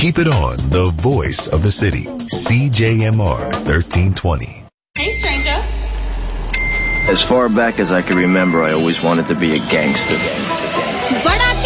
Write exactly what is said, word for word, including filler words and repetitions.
Keep it on the voice of the city. C J M R thirteen twenty. Hey, stranger. As far back as I can remember, I always wanted to be a gangster. Bada